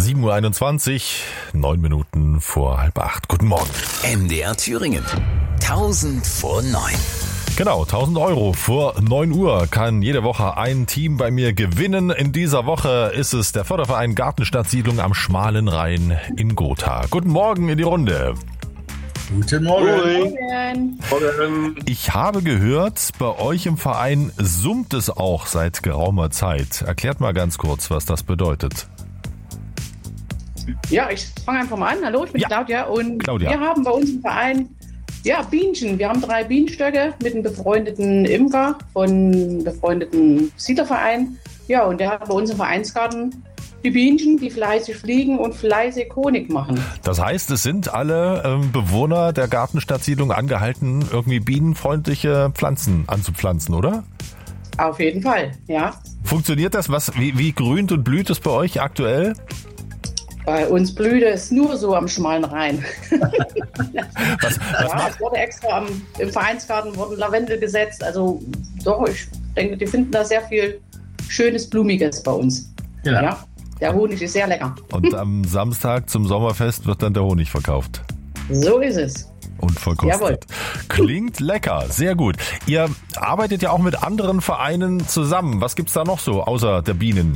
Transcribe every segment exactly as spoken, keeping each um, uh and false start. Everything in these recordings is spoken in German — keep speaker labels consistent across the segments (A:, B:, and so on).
A: sieben Uhr einundzwanzig, neun Minuten vor halb acht. Guten Morgen.
B: M D R Thüringen. tausend vor neun.
A: Genau, tausend Euro vor neun Uhr kann jede Woche ein Team bei mir gewinnen. In dieser Woche ist es der Förderverein Gartenstadtsiedlung am Schmalen Rhein in Gotha. Guten Morgen in die Runde.
C: Guten Morgen.
A: Morgen. Ich habe gehört, bei euch im Verein summt es auch seit geraumer Zeit. Erklärt mal ganz kurz, was das bedeutet.
D: Ja, ich fange einfach mal an. Hallo, ich bin
A: Ja.
D: Claudia und
A: Claudia.
D: wir haben bei uns im Verein ja, Bienchen. Wir haben drei Bienenstöcke mit einem befreundeten Imker von einem befreundeten Siedlerverein. Ja, und der hat bei uns im Vereinsgarten die Bienchen, die fleißig fliegen und fleißig Honig machen.
A: Das heißt, es sind alle ähm, Bewohner der Gartenstadtsiedlung angehalten, irgendwie bienenfreundliche Pflanzen anzupflanzen, oder?
D: Auf jeden Fall, ja.
A: Funktioniert das? Was, wie, wie grünt und blüht es bei euch aktuell?
D: Bei uns blüht es nur so am Schmalen Rhein.
A: Was, was
D: Ja,
A: macht,
D: es wurde extra am, im Vereinsgarten wurden Lavendel gesetzt. Also doch, ich denke, die finden da sehr viel schönes, blumiges bei uns.
C: Genau.
D: Ja, der Honig ist sehr lecker.
A: und am Samstag zum Sommerfest wird dann der Honig verkauft
D: So ist es.
A: und verkostet.
D: Jawohl.
A: Klingt lecker, sehr gut. Ihr arbeitet ja auch mit anderen Vereinen zusammen. Was gibt's da noch so außer der Bienen?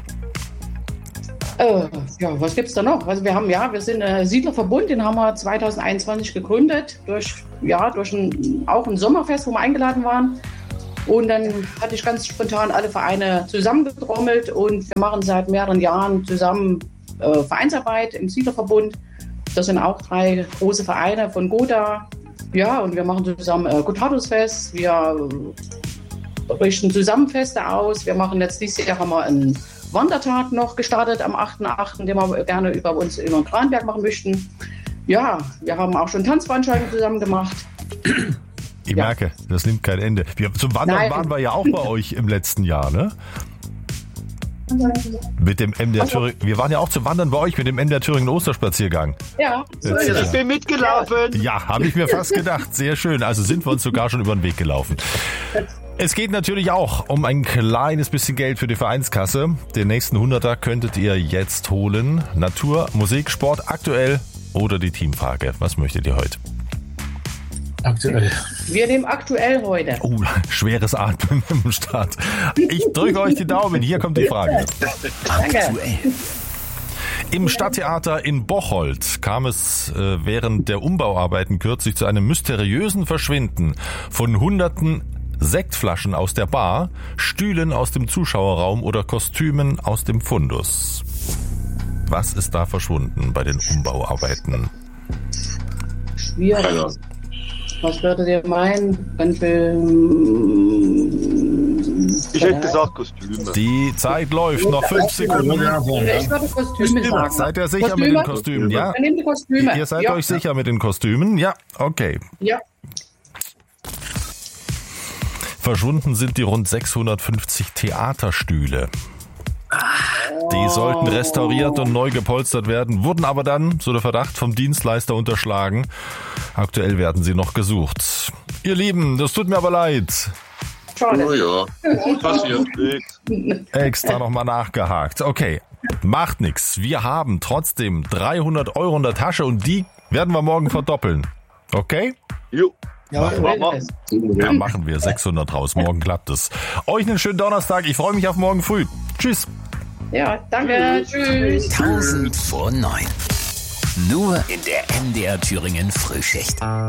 D: Äh, ja, was gibt's da noch? Also wir haben ja, wir sind ein Siedlerverbund, den haben wir zwanzig einundzwanzig gegründet durch ja durch ein, auch ein Sommerfest, wo wir eingeladen waren. Und dann hatte ich ganz spontan alle Vereine zusammengetrommelt und wir machen seit mehreren Jahren zusammen äh, Vereinsarbeit im Siedlerverbund. Das sind auch drei große Vereine von Gotha. Ja, und wir machen zusammen äh, Gotthardusfest, wir äh, richten zusammen Feste aus. Wir machen jetzt dieses Jahr haben wir einen Wandertag noch gestartet am achten achten, den wir gerne über uns über den Kranberg machen möchten. Ja, wir haben auch schon Tanzveranstaltungen zusammen gemacht.
A: Ich
D: Ja.
A: merke, das nimmt kein Ende. Wir, zum Wandern
D: Nein.
A: waren wir ja auch bei euch im letzten Jahr, ne? Mit dem M D R Thüringen. Wir waren ja auch zum Wandern bei euch mit dem M D R Thüringen Osterspaziergang.
D: Ja, so
A: Jetzt,
D: ist
A: ja.
D: es.
C: Ich bin mitgelaufen.
A: Ja, habe ich mir fast gedacht. Sehr schön. Also sind wir uns sogar schon über den Weg gelaufen. Es geht natürlich auch um ein kleines bisschen Geld für die Vereinskasse. Den nächsten Hunderter könntet ihr jetzt holen. Natur, Musik, Sport, aktuell oder die Teamfrage. Was möchtet ihr heute?
C: Aktuell.
D: Wir nehmen aktuell heute.
A: Oh, schweres Atmen im Start. Ich drücke euch die Daumen. Hier kommt die Frage.
D: Danke.
B: Aktuell.
A: Im Stadttheater in Bocholt kam es äh, während der Umbauarbeiten kürzlich zu einem mysteriösen Verschwinden von hunderten Sektflaschen aus der Bar, Stühlen aus dem Zuschauerraum oder Kostümen aus dem Fundus. Was ist da verschwunden bei den Umbauarbeiten?
D: Schwierig. Was würdet ihr meinen? Ganz viel.
E: Ich hätte gesagt Kostüme.
A: Die Zeit läuft, noch fünf Sekunden.
D: Ich würde Kostüme sagen.
A: Seid ihr sicher mit den Kostümen? Ja?
D: Wir nehmen die Kostüme.
A: Ihr seid
D: ja.
A: euch sicher mit den Kostümen? Ja, okay.
D: Ja.
A: Verschwunden sind die rund sechshundertfünfzig Theaterstühle. Die sollten restauriert und neu gepolstert werden, wurden aber dann, so der Verdacht, vom Dienstleister unterschlagen. Aktuell werden sie noch gesucht. Ihr Lieben, das tut mir aber leid.
D: Schade.
E: Oh ja, passiert nichts.
A: Extra nochmal nachgehakt. Okay, macht nix. Wir haben trotzdem dreihundert Euro in der Tasche und die werden wir morgen verdoppeln. Okay?
E: Jo,
C: Ja,
D: So ist es.
A: Ja, machen wir sechshundert raus. Morgen klappt es. Euch einen schönen Donnerstag. Ich freue mich auf morgen früh. Tschüss.
D: Ja, danke. Tschüss.
B: tausend vor neun. Nur in der M D R Thüringen Frühschicht.